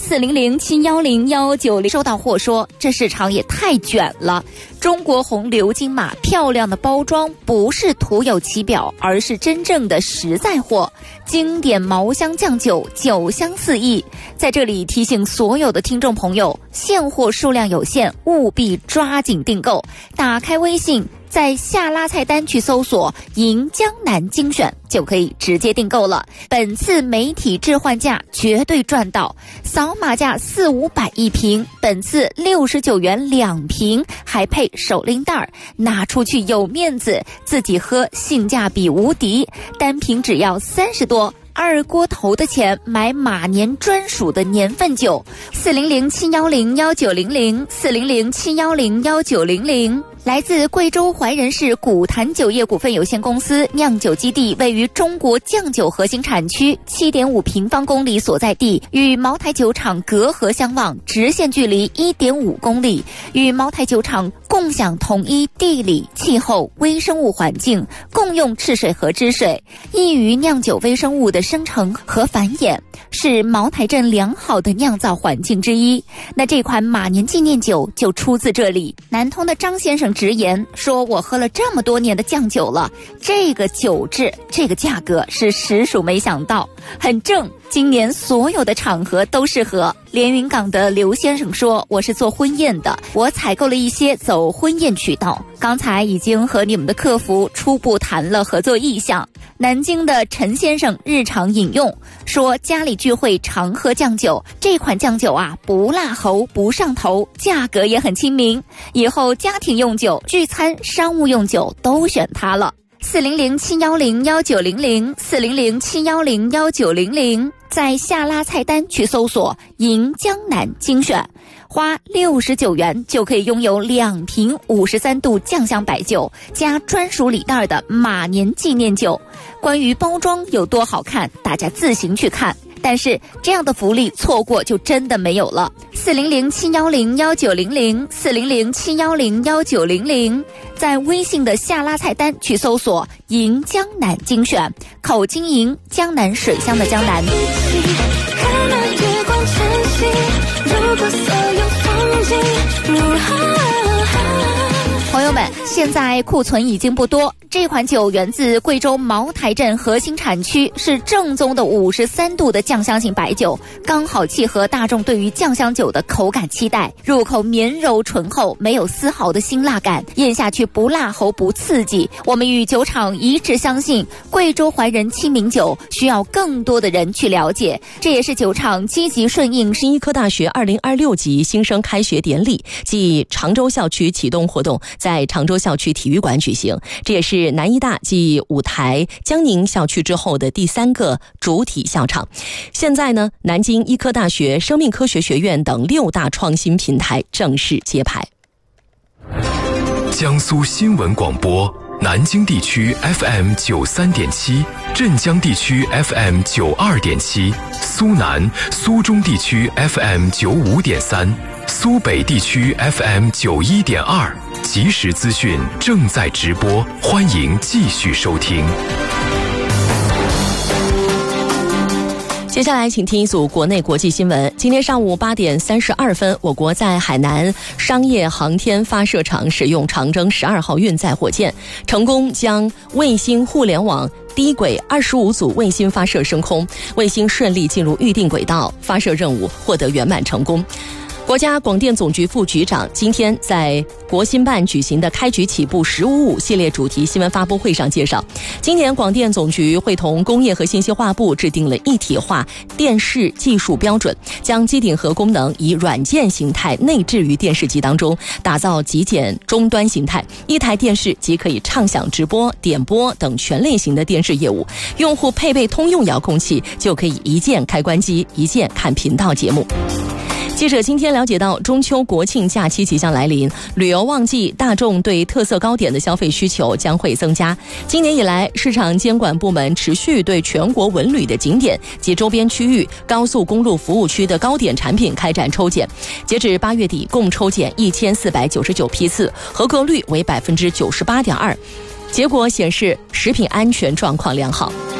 400710190收到货说，这市场也太卷了。中国红鎏金马漂亮的包装不是徒有其表，而是真正的实在货。经典毛香酱酒，酒香四溢。在这里提醒所有的听众朋友，现货数量有限，务必抓紧订购。打开微信，在下拉菜单去搜索迎江南精选，就可以直接订购了。本次媒体置换价绝对赚到，扫码价400-500一瓶，本次69元2瓶，还配手拎袋，拿出去有面子，自己喝性价比无敌，单瓶只要30多。二锅头的钱买马年专属的年份酒，400710190 400710190。来自贵州怀仁市古坛酒业股份有限公司酿酒基地，位于中国酱酒核心产区 7.5 平方公里所在地，与茅台酒厂隔河相望，直线距离 1.5 公里，与茅台酒厂共享同一地理、气候、微生物环境，共用赤水河之水，易于酿酒微生物的生成和繁衍，是茅台镇良好的酿造环境之一。那这款马年纪念酒就出自这里。南通的张先生直言说，我喝了这么多年的酱酒了，这个酒质，这个价格是实属没想到，很正，今年所有的场合都适合。连云港的刘先生说，我是做婚宴的，我采购了一些走婚宴渠道，刚才已经和你们的客服初步谈了合作意向。南京的陈先生日常饮用说，家里聚会常喝酱酒，这款酱酒啊不辣喉不上头，价格也很亲民，以后家庭用酒、聚餐、商务用酒都选它了。400710190 400710190，在下拉菜单去搜索迎江南精选，花69元就可以拥有2瓶53度酱香白酒加专属礼袋的马年纪念酒。关于包装有多好看，大家自行去看，但是这样的福利错过就真的没有了。400710190 400710190，在微信的下拉菜单去搜索迎江南精选，口经营，江南水乡的江南。朋友们，现在库存已经不多，这款酒源自贵州茅台镇核心产区，是正宗的53度的酱香型白酒，刚好契合大众对于酱香酒的口感期待。入口绵柔醇厚，没有丝毫的辛辣感，咽下去不辣喉不刺激。我们与酒厂一致相信，贵州怀仁亲民酒需要更多的人去了解，这也是酒厂积极顺应新医科大学2026级新生开学典礼暨常州校区启动活动在常州校区体育馆举行，这也是南医大继五台、江宁校区之后的第3个主体校场。现在呢，南京医科大学、生命科学学院等6大创新平台正式揭牌。 江苏新闻广播，南京地区 FM 93.7，镇江地区 FM 92.7，苏南、苏中地区 FM 95.3，苏北地区 FM 91.2，即时资讯正在直播，欢迎继续收听。 接下来请听一组国内国际新闻。今天上午8点32分，我国在海南商业航天发射场使用长征12号运载火箭，成功将卫星互联网低轨25组卫星发射升空，卫星顺利进入预定轨道，发射任务获得圆满成功。国家广电总局副局长今天在国新办举行的开局起步1055系列主题新闻发布会上介绍，今年广电总局会同工业和信息化部制定了一体化电视技术标准，将机顶盒功能以软件形态内置于电视机当中，打造极简终端形态，一台电视即可以畅享直播、点播等全类型的电视业务，用户配备通用遥控器就可以一键开关机，一键看频道节目。记者今天了解到，中秋国庆假期即将来临，旅游旺季，大众对特色糕点的消费需求将会增加。今年以来，市场监管部门持续对全国文旅的景点及周边区域、高速公路服务区的糕点产品开展抽检。截至8月底，共抽检1499批次，合格率为98.2%。结果显示，食品安全状况良好。